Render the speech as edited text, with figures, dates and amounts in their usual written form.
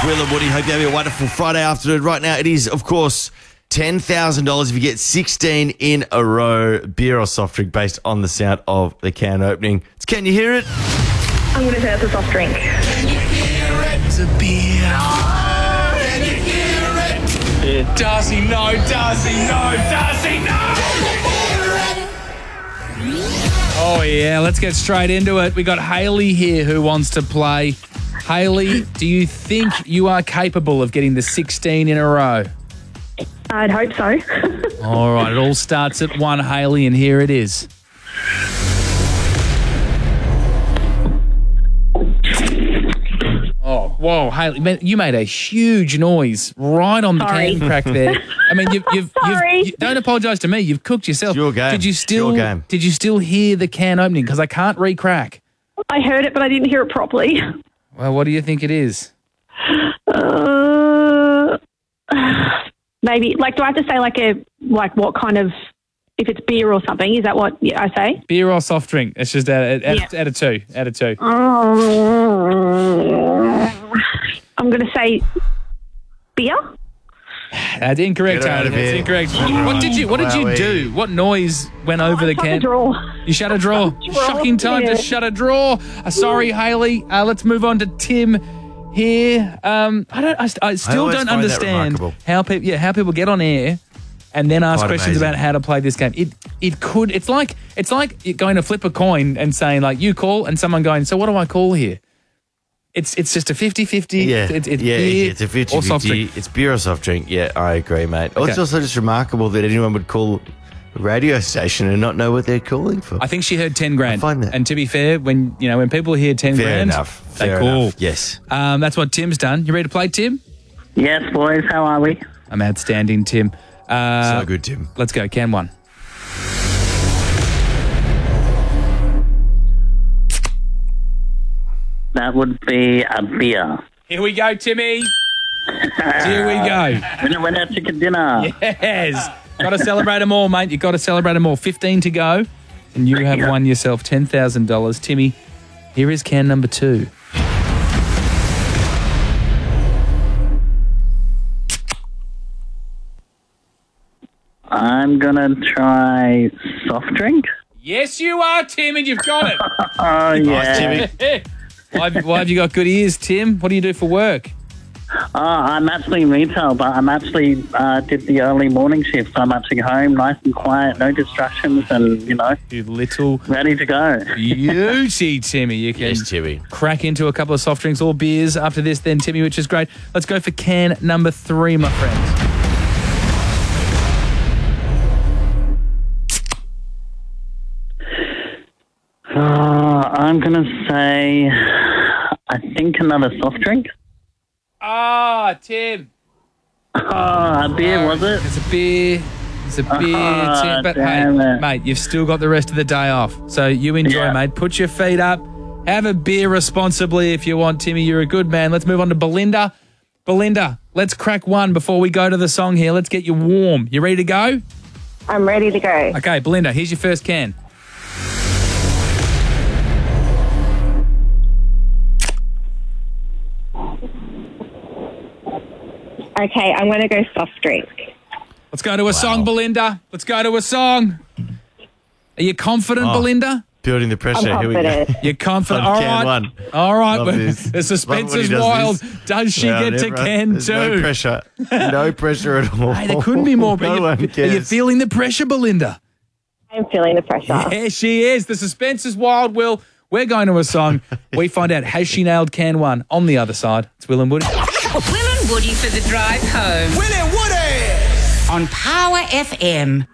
Will and Woody. Hope you have a wonderful Friday afternoon. Right now, it is, of course, $10,000 if you get 16 in a row, beer or soft drink based on the sound of the can opening. Can you hear it? I'm going to say it's a soft drink. Can you hear it? It's a beer. Oh, can you hear it? Darcy, no. Darcy, no. Darcy, no. Oh, yeah. Let's get straight into it. We got Hayley here who wants to play. Hayley, do you think you are capable of getting the 16 in a row? I'd hope so. All right. It all starts at 1, Hayley, and here it is. Oh, whoa, Hayley, man, you made a huge noise right on the Sorry. can crack there. I mean, Sorry. don't apologise to me. You've cooked yourself. It's your game. Did you It's your game. Did you still hear the can opening? Because I can't re-crack. I heard it, but I didn't hear it properly. Well, what do you think it is? Maybe, do I have to say what kind of, if it's beer or something, is that what I say? Beer or soft drink? It's just out of 2. Out of 2. I'm going to say beer. That's incorrect, Get out Hayley. of That's here. incorrect. What did you do? What noise went over the Shut can? the drawer. You shut a drawer. Drawer, Shocking time yeah. to shut a drawer. Sorry, Hayley. Let's move on to Tim here. I still always don't find that understand remarkable. how people get on air and then ask Quite questions amazing. about how to play this game. It's like going to flip a coin and saying like you call and someone going, so what do I call here? It's just a 50-50. Yeah, It's yeah, beer it's a or soft 50-50. drink. It's beer or soft drink. Yeah, I agree, mate. Okay. It's also just remarkable that anyone would call a radio station and not know what they're calling for. I think she heard 10 grand. I find that- And to be fair, when people hear 10 Fair grand, enough. they Fair call. enough. Yes. That's what Tim's done. You ready to play, Tim? Yes, boys, how are we? I'm outstanding, Tim. So good, Tim. Let's go. Can one. That would be a beer. Here we go, Timmy. Here we go. Winner, chicken dinner. Yes. Got to celebrate them all, mate. You've got to celebrate them all. 15 to go. And you have won yourself $10,000. Timmy, here is can number 2. I'm going to try soft drink. Yes, you are, Tim, and you've got it. Oh, yeah. Timmy. Why have you got good ears, Tim? What do you do for work? I'm actually in retail, but I'm actually did the early morning shift. So I'm actually home, nice and quiet, no distractions, and, You little ready to go. beauty, Timmy. You can Yes, Timmy. crack into a couple of soft drinks or beers after this then, Timmy, which is great. Let's go for can number 3, my friends. I'm going to say, I think another soft drink. Ah, Tim. A beer, was it? It's a beer. It's a beer, Tim. But damn hey, it. mate, you've still got the rest of the day off. So you enjoy, Yeah. mate. Put your feet up. Have a beer responsibly if you want, Timmy. You're a good man. Let's move on to Belinda. Belinda, let's crack one before we go to the song here. Let's get you warm. You ready to go? I'm ready to go. Okay, Belinda, here's your first can. Okay, I'm going to go soft drink. Let's go to a song, Belinda. Let's go to a song. Are you confident, Belinda? Building the pressure. I'm Here we go. confident. You're confident. On All can right. one. All right. Love this. The suspense Love when he is does wild. this. Does she Yeah, get to never- can there's 2? No pressure. No pressure at all. Hey, there couldn't be more. But No one are you cares. feeling the pressure, Belinda? I'm feeling the pressure. Yeah, she is. The suspense is wild, Will. We're going to a song. We find out, has she nailed can 1? On the other side, it's Will and Woody. Will and Woody for the drive home Will and Woody. on Power FM.